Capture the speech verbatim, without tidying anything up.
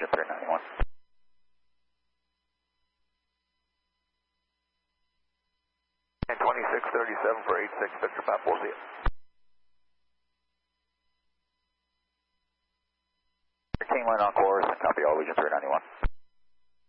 Legion three ninety-one. And twenty-six thirty-seven for eight six Victor Pop, we'll see it. King line on course, and copy all Legion three ninety-one.